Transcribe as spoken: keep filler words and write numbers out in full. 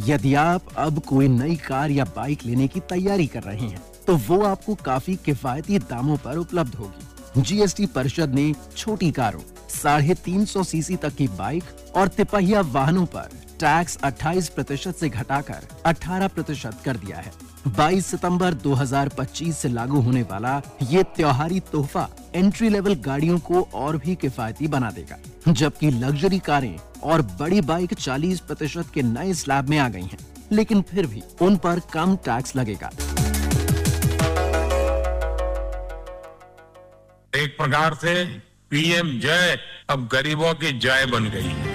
यदि आप अब कोई नई कार या बाइक लेने की तैयारी कर रहे हैं तो वो आपको काफी किफायती दामों पर उपलब्ध होगी। जीएसटी परिषद ने छोटी कारों, साढ़े तीन सौ सीसी तक की बाइक और तिपहिया वाहनों पर टैक्स अट्ठाईस प्रतिशत से घटाकर अठारह प्रतिशत कर दिया है। बाईस सितंबर दो हज़ार पच्चीस से लागू होने वाला ये त्योहारी तोहफा एंट्री लेवल गाड़ियों को और भी किफायती बना देगा, जबकि लग्जरी कारें और बड़ी बाइक चालीस प्रतिशत के नए स्लैब में आ गई हैं, लेकिन फिर भी उन पर कम टैक्स लगेगा। एक प्रकार से पीएम जय अब गरीबों की जय बन गई है।